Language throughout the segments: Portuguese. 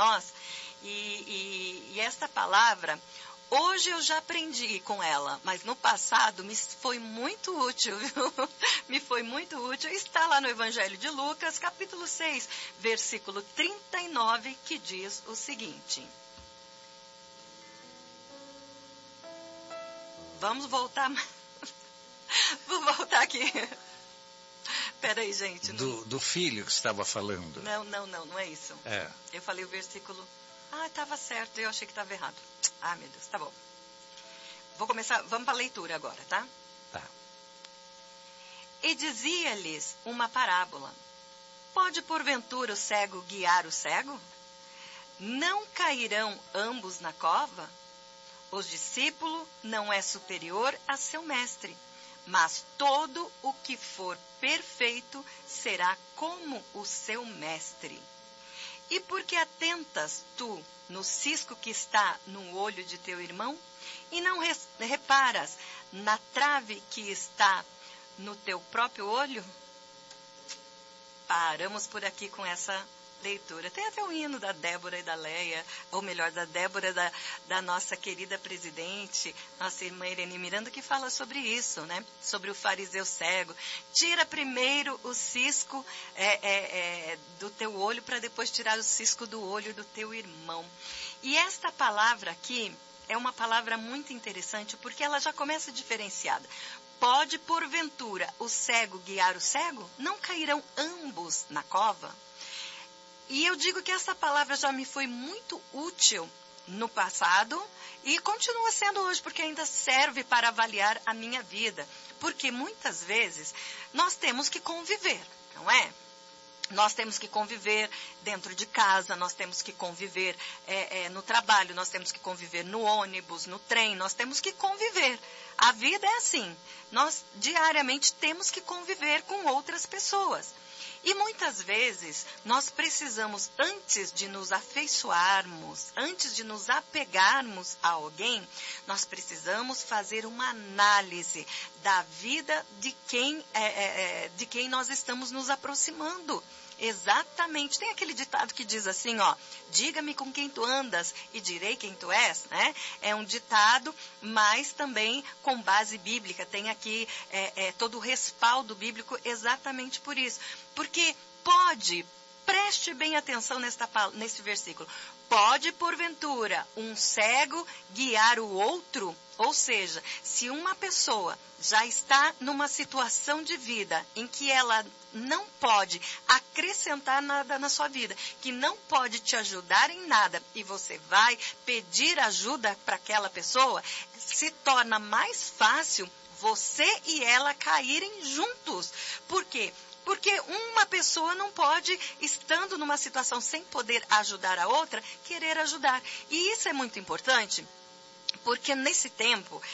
nós. E esta palavra, hoje eu já aprendi com ela, mas no passado me foi muito útil, viu? Me foi muito útil. Está lá no Evangelho de Lucas, capítulo 6, versículo 39, que diz o seguinte. Vamos voltar. Vou voltar aqui. Peraí, gente. Não... Do filho que estava falando. Não é isso. Eu falei o versículo... estava certo, eu achei que estava errado. Meu Deus, tá bom. Vou começar, vamos para a leitura agora, tá? Tá. E dizia-lhes uma parábola. Pode porventura o cego guiar o cego? Não cairão ambos na cova? O discípulo não é superior a seu mestre, mas todo o que for perfeito será como o seu mestre. E por que atentas tu no cisco que está no olho de teu irmão, e não reparas na trave que está no teu próprio olho? Paramos por aqui com essa leitura. Tem até o hino da Débora e da Leia, ou melhor, da Débora, da nossa querida presidente, nossa irmã Irene Miranda, que fala sobre isso, né? Sobre o fariseu cego. Tira primeiro o cisco do teu olho, para depois tirar o cisco do olho do teu irmão. E esta palavra aqui é uma palavra muito interessante, porque ela já começa diferenciada. Pode, porventura, o cego guiar o cego? Não cairão ambos na cova? E eu digo que essa palavra já me foi muito útil no passado e continua sendo hoje, porque ainda serve para avaliar a minha vida. Porque muitas vezes nós temos que conviver, não é? Nós temos que conviver dentro de casa, nós temos que conviver no trabalho, nós temos que conviver no ônibus, no trem, nós temos que conviver. A vida é assim, nós diariamente temos que conviver com outras pessoas. E muitas vezes nós precisamos, antes de nos afeiçoarmos, antes de nos apegarmos a alguém, nós precisamos fazer uma análise da vida de quem nós estamos nos aproximando. Exatamente. Tem aquele ditado que diz assim, diga-me com quem tu andas e direi quem tu és, né? É um ditado, mas também com base bíblica. Tem aqui todo o respaldo bíblico exatamente por isso. Porque preste bem atenção nesse versículo, pode porventura um cego guiar o outro? Ou seja, se uma pessoa já está numa situação de vida em que ela não pode acrescentar nada na sua vida, que não pode te ajudar em nada, e você vai pedir ajuda para aquela pessoa, se torna mais fácil você e ela caírem juntos. Por quê? Porque uma pessoa não pode, estando numa situação sem poder ajudar a outra, querer ajudar. E isso é muito importante, porque nesse tempo,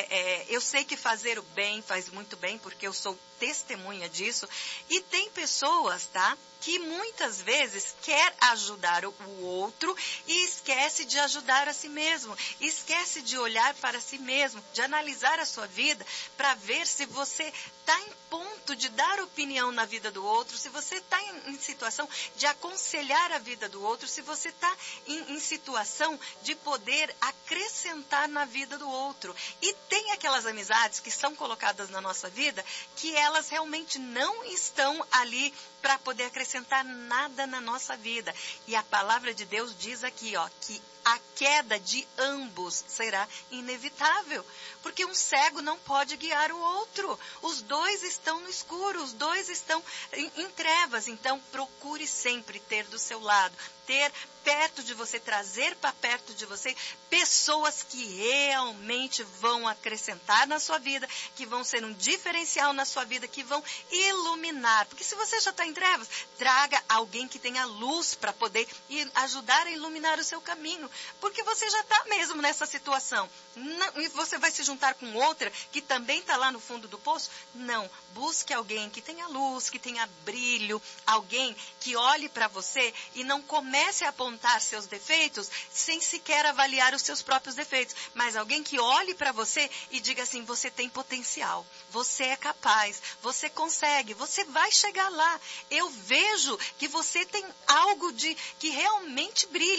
eu sei que fazer o bem faz muito bem, porque eu sou testemunha disso. E tem pessoas, que muitas vezes quer ajudar o outro e esquece de ajudar a si mesmo. Esquece de olhar para si mesmo, de analisar a sua vida para ver se você está em ponto de dar opinião na vida do outro, se você está em situação de aconselhar a vida do outro, se você está em situação de poder acrescentar na vida do outro. E tem aquelas amizades que são colocadas na nossa vida que elas realmente não estão ali para poder acrescentar nada na nossa vida. E a palavra de Deus diz aqui, que a queda de ambos será inevitável. Porque um cego não pode guiar o outro. Os dois estão no escuro, os dois estão em trevas. Então, procure sempre ter do seu lado, ter perto de você, trazer para perto de você pessoas que realmente vão acrescentar na sua vida, que vão ser um diferencial na sua vida, que vão iluminar. Porque se você já está em trevas, traga alguém que tenha luz para poder ajudar a iluminar o seu caminho. Porque você já está mesmo nessa situação. Não, e você vai se juntar com outra que também está lá no fundo do poço? Não. Busque alguém que tenha luz, que tenha brilho, alguém que olhe para você e não comece a apontar seus defeitos sem sequer avaliar os seus próprios defeitos, mas alguém que olhe para você e diga assim: você tem potencial, você é capaz, você consegue, você vai chegar lá. Eu vejo que você tem algo que realmente brilha.